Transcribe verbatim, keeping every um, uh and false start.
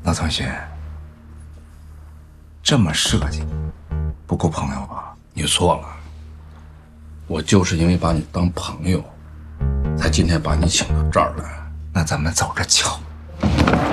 老同学，这么设计，不够朋友吧？ 你错了，我就是因为把你当朋友，才今天把你请到这儿来。 那咱们走着瞧。